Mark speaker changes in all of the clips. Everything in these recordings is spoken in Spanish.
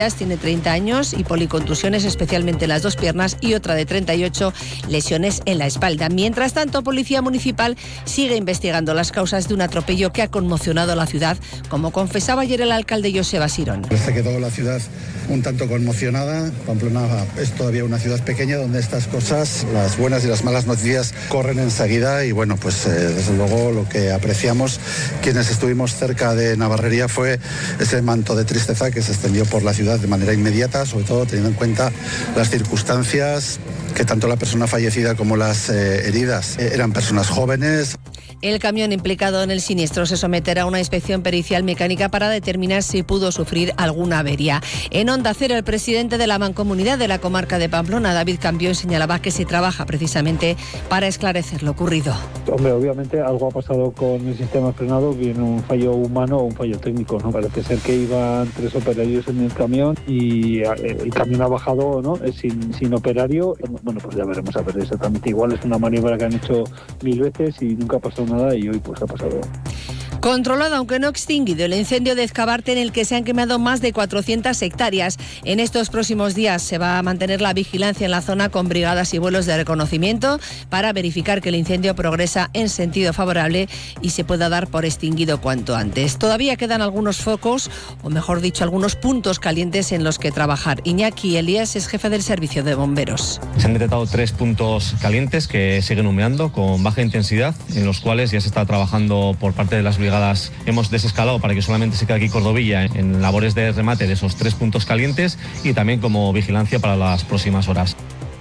Speaker 1: Tiene 30 años y policontusiones, especialmente en las dos piernas, y otra de 38, lesiones en la espalda. Mientras tanto, Policía Municipal sigue investigando las causas de un atropello que ha conmocionado a la ciudad, como confesaba ayer el alcalde Joseba Sirón.
Speaker 2: Se quedó la ciudad un tanto conmocionada. Pamplona es todavía una ciudad pequeña donde estas cosas, las buenas y las malas noticias, corren enseguida y bueno, pues desde luego lo que apreciamos quienes estuvimos cerca de Navarrería fue ese manto de tristeza que se extendió por la ciudad de manera inmediata, sobre todo teniendo en cuenta las circunstancias, que tanto la persona fallecida como las heridas eran personas jóvenes.
Speaker 1: El camión implicado en el siniestro se someterá a una inspección pericial mecánica para determinar si pudo sufrir alguna avería. En Onda Cero, el presidente de la Mancomunidad de la comarca de Pamplona, David Campión, señalaba que se trabaja precisamente para esclarecer lo ocurrido.
Speaker 3: Hombre, obviamente algo ha pasado con el sistema frenado, bien un fallo humano o un fallo técnico, ¿no? Parece ser que iban 3 operarios en el camión y el camión ha bajado, ¿no? sin operario. Bueno, pues ya veremos a ver exactamente. Igual es una maniobra que han hecho 1000 veces y nunca ha pasado nada y hoy pues ha pasado.
Speaker 1: Controlado, aunque no extinguido, el incendio de Ezcabarte, en el que se han quemado más de 400 hectáreas. En estos próximos días se va a mantener la vigilancia en la zona con brigadas y vuelos de reconocimiento para verificar que el incendio progresa en sentido favorable y se pueda dar por extinguido cuanto antes. Todavía quedan algunos focos, o mejor dicho, algunos puntos calientes en los que trabajar. Iñaki Elías es jefe del servicio de bomberos.
Speaker 4: Se han detectado 3 puntos calientes que siguen humeando con baja intensidad, en los cuales ya se está trabajando por parte de las brigadas. Hemos desescalado para que solamente se quede aquí Cordovilla en labores de remate de esos 3 puntos calientes y también como vigilancia para las próximas horas.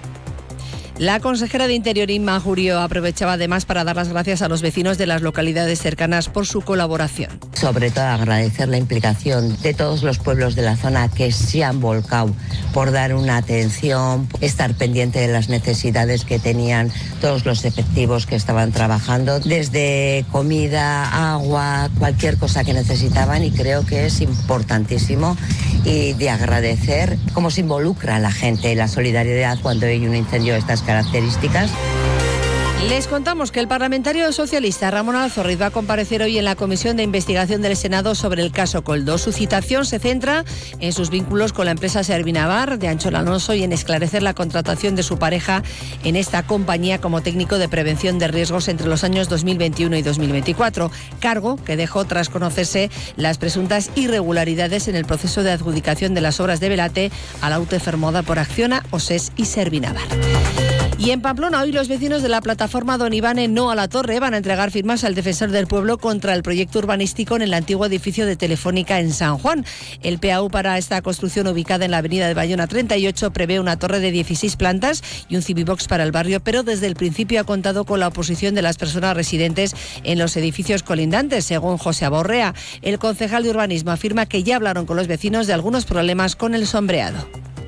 Speaker 1: La consejera de Interior, Inma Jurio, aprovechaba además para dar las gracias a los vecinos de las localidades cercanas por su colaboración.
Speaker 5: Sobre todo agradecer la implicación de todos los pueblos de la zona que se han volcado por dar una atención, estar pendiente de las necesidades que tenían todos los efectivos que estaban trabajando, desde comida, agua, cualquier cosa que necesitaban, y creo que es importantísimo y de agradecer cómo se involucra a la gente, la solidaridad cuando hay un incendio de estas características.
Speaker 1: Les contamos que el parlamentario socialista Ramón Alzorriz va a comparecer hoy en la Comisión de Investigación del Senado sobre el caso Koldo. Su citación se centra en sus vínculos con la empresa Servinavar de Anchol Alonso y en esclarecer la contratación de su pareja en esta compañía como técnico de prevención de riesgos entre los años 2021 y 2024, cargo que dejó tras conocerse las presuntas irregularidades en el proceso de adjudicación de las obras de Velate a la UTE Fermoda por Acciona, OSES y Servinavar. Y en Pamplona, hoy los vecinos de la plataforma Don Ivane No a la Torre van a entregar firmas al defensor del pueblo contra el proyecto urbanístico en el antiguo edificio de Telefónica en San Juan. El PAU para esta construcción, ubicada en la avenida de Bayona 38, prevé una torre de 16 plantas y un civibox para el barrio, pero desde el principio ha contado con la oposición de las personas residentes en los edificios colindantes, según José Aborrea. El concejal de urbanismo afirma que ya hablaron con los vecinos de algunos problemas con el sombreado.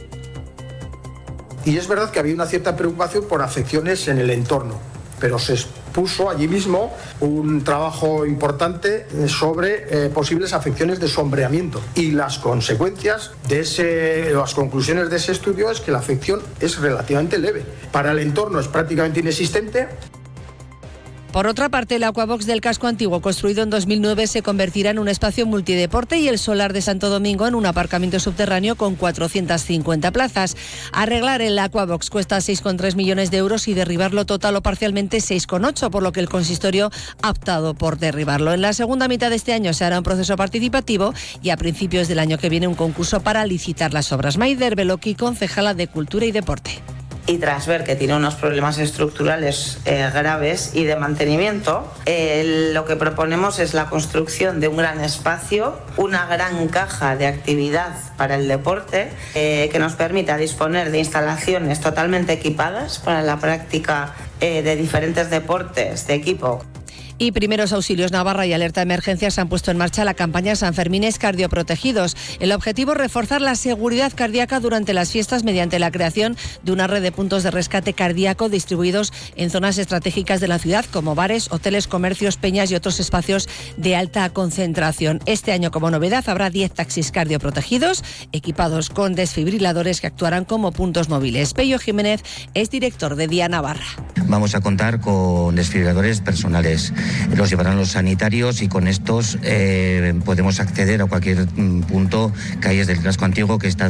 Speaker 6: Y es verdad que había una cierta preocupación por afecciones en el entorno, pero se expuso allí mismo un trabajo importante sobre posibles afecciones de sombreamiento. Y las consecuencias las conclusiones de ese estudio es que la afección es relativamente leve. Para el entorno es prácticamente inexistente.
Speaker 1: Por otra parte, el Aquabox del casco antiguo, construido en 2009, se convertirá en un espacio multideporte y el Solar de Santo Domingo en un aparcamiento subterráneo con 450 plazas. Arreglar el Aquabox cuesta 6,3 millones de euros y derribarlo total o parcialmente 6,8, por lo que el consistorio ha optado por derribarlo. En la segunda mitad de este año se hará un proceso participativo y a principios del año que viene un concurso para licitar las obras. Maider Beloki, concejala de Cultura y Deporte.
Speaker 7: Y tras ver que tiene unos problemas estructurales graves y de mantenimiento, lo que proponemos es la construcción de un gran espacio, una gran caja de actividad para el deporte, que nos permita disponer de instalaciones totalmente equipadas para la práctica de diferentes deportes de equipo.
Speaker 1: Y Primeros Auxilios Navarra y Alerta Emergencias han puesto en marcha la campaña Sanfermines Cardioprotegidos. El objetivo es reforzar la seguridad cardíaca durante las fiestas mediante la creación de una red de puntos de rescate cardíaco distribuidos en zonas estratégicas de la ciudad, como bares, hoteles, comercios, peñas y otros espacios de alta concentración. Este año, como novedad, habrá 10 taxis cardioprotegidos equipados con desfibriladores que actuarán como puntos móviles. Pello Jiménez es director de Día Navarra.
Speaker 8: Vamos a contar con desfibriladores personales. Los llevarán los sanitarios y con estos podemos acceder a cualquier punto, calles del casco antiguo que están